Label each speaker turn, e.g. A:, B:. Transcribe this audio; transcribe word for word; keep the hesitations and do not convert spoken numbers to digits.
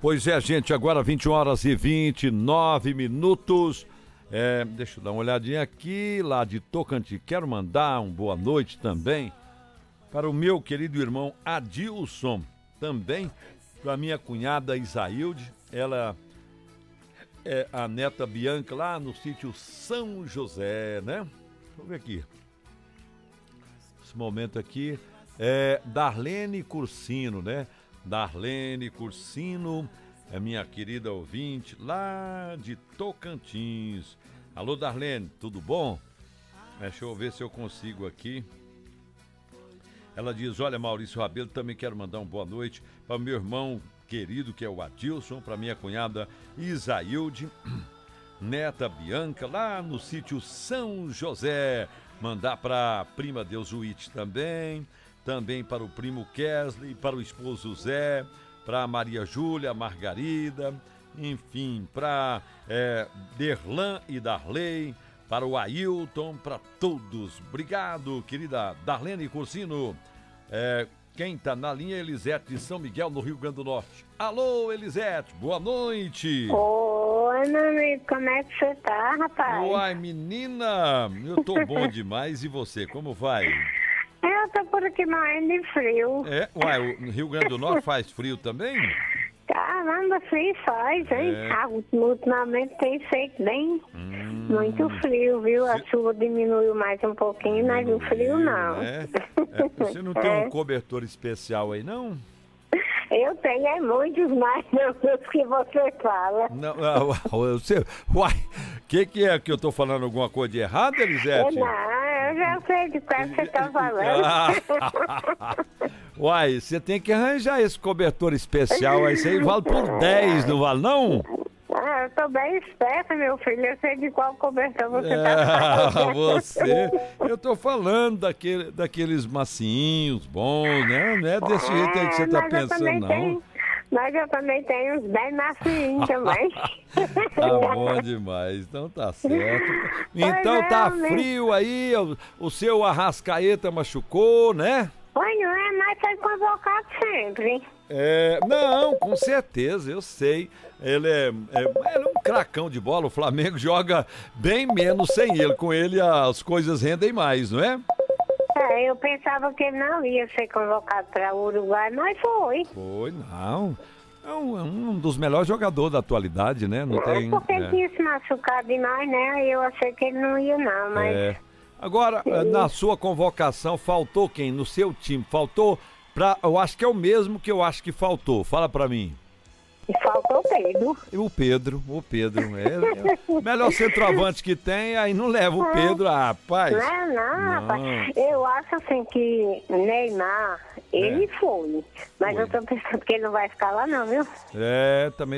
A: Pois é, gente, agora vinte horas e vinte e nove minutos. É, deixa eu dar uma olhadinha aqui, lá de Tocantins. Quero mandar uma boa noite também para o meu querido irmão Adilson, também para minha cunhada Isailde, ela é a neta Bianca lá no sítio São José, né? Vamos ver aqui. Esse momento aqui é Darlene Cursino, né? Darlene Cursino, é minha querida ouvinte lá de Tocantins. Alô, Darlene, tudo bom? Deixa eu ver se eu consigo aqui. Ela diz, olha, Maurício Rabelo, também quero mandar uma boa noite para meu irmão querido, que é o Adilson, para minha cunhada Isailde, neta Bianca, lá no sítio São José. Mandar para a prima Deusuíte também, também para o primo Kesley, para o esposo Zé, para a Maria Júlia, Margarida, enfim, para é, Derlan e Darley, para o Ailton, para todos. Obrigado, querida Darlene Cursino. É, quem está na linha é Elisete de São Miguel, no Rio Grande do Norte. Alô, Elisete, boa noite.
B: Oi, meu amigo, como é que você tá, rapaz?
A: Uai, menina, eu tô bom demais. E você, como vai?
B: Eu tô por aqui morrendo de frio.
A: É, uai, o Rio Grande do Norte faz frio também?
B: Caramba, frio faz, hein?
A: É.
B: Ah, ultimamente tem feito bem
A: Hum,
B: muito frio, viu? A
A: se...
B: chuva diminuiu mais um pouquinho, mas o frio não.
A: É? É, você não tem um cobertor especial aí, não?
B: Eu tenho é muitos mais do que você fala.
A: Não, ah, você, uai, o que, que é que eu tô falando alguma coisa de errado, Elisete?
B: Não, eu já sei de qual você tá falando.
A: Ah, uai, você tem que arranjar esse cobertor especial aí, isso aí vale por dez, não vale não?
B: Ah, eu tô bem esperta, meu filho. Eu sei de qual cobertor você
A: É,
B: tá falando.
A: você, eu tô falando daquele, daqueles macinhos bons, né? Não é desse
B: É,
A: jeito aí que você tá
B: mas eu
A: pensando,
B: também
A: não.
B: tenho- Mas eu também tenho uns bem macinhos também.
A: Tá bom demais, então tá certo. Então
B: é,
A: tá
B: né?
A: frio aí, o, o seu Arrascaeta machucou, né?
B: Pois não é, mas foi convocado sempre.
A: É, não, com certeza, eu sei. Ele é, é, ele é um cracão de bola, o Flamengo joga bem menos sem ele. Com ele as coisas rendem mais, não é?
B: É, eu pensava que ele não ia ser convocado para o Uruguai, mas foi.
A: Foi, não. É um, é um dos melhores jogadores da atualidade, né? Não tem.
B: Porque ele
A: é.
B: tinha se machucado demais, né? Aí eu achei que ele não ia não, mas...
A: É. Agora, na sua convocação, faltou quem? No seu time? Faltou pra. Eu acho que é o mesmo que eu acho que faltou. Fala pra mim.
B: E faltou o Pedro.
A: O Pedro, o Pedro. É, é o melhor centroavante que tem, aí não leva o Pedro, ah, rapaz.
B: Não, não,
A: Não.
B: rapaz. Eu acho assim que Neymar, ele
A: É.
B: foi. Mas
A: Foi.
B: eu tô pensando que ele não vai ficar lá não, viu?
A: É, também